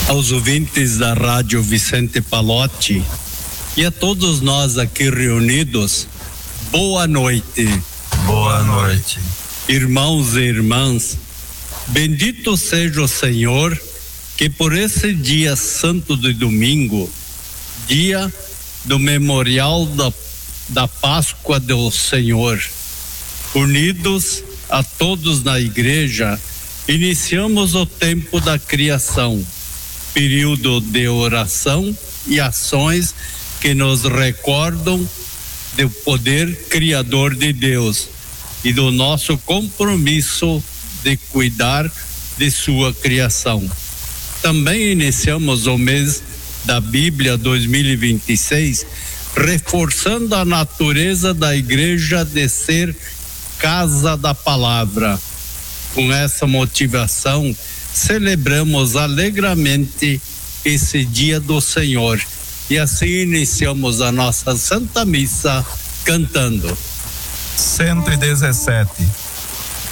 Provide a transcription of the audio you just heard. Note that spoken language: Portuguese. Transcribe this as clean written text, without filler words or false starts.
aos ouvintes da Rádio Vicente Palotti e a todos nós aqui reunidos, boa noite. Boa noite. Irmãos e irmãs, bendito seja o Senhor, que por esse dia santo de domingo, dia do memorial da Páscoa do Senhor, unidos a todos na igreja, iniciamos o tempo da criação, período de oração e ações que nos recordam do poder criador de Deus e do nosso compromisso de cuidar de sua criação. Também iniciamos o mês da Bíblia 2026, reforçando a natureza da igreja de ser casa da palavra. Com essa motivação, celebramos alegremente esse dia do Senhor e assim iniciamos a nossa Santa Missa cantando 117